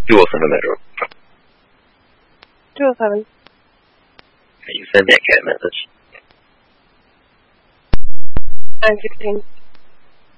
207 207. You send that cat message. 916.